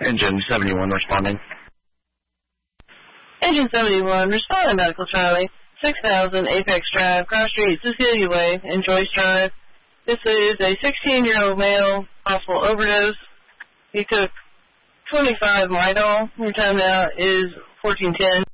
Engine 71 responding. Engine 71, responding Medical Charlie. 6000 Apex Drive, Cross Street, Cecilia Way, and Joyce Drive. This is a 16-year-old male, possible overdose. He took 25 Midol. Your time now is 14:10.